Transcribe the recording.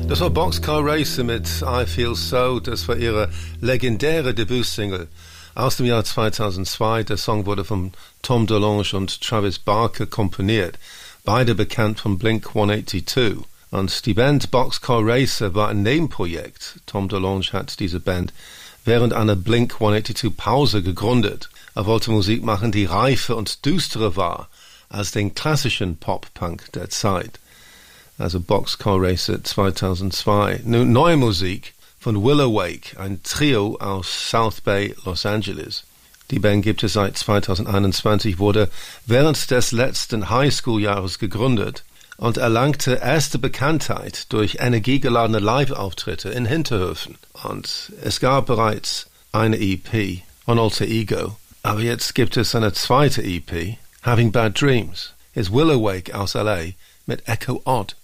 Das war Boxcar Racer mit I Feel So. Das war ihre legendäre Debütsingle aus dem Jahr 2002. Der Song wurde von Tom DeLonge und Travis Barker komponiert. Beide bekannt von Blink-182. Und die Band Boxcar Racer war ein Nebenprojekt. Tom DeLonge hat diese Band während einer Blink-182-Pause gegründet. Er wollte Musik machen, die reifer und düsterer war als den klassischen Pop-Punk der Zeit. Also Boxcar Racer 2002. Nun neue Musik von Willow Wake, ein Trio aus South Bay, Los Angeles. Die Band gibt es seit 2021, wurde während des letzten Highschool-Jahres gegründet und erlangte erste Bekanntheit durch energiegeladene Live-Auftritte in Hinterhöfen. Und es gab bereits eine EP, On Alter Ego. Aber jetzt gibt es eine zweite EP, Having Bad Dreams. Ist Willow Wake aus LA mit Echo Odd.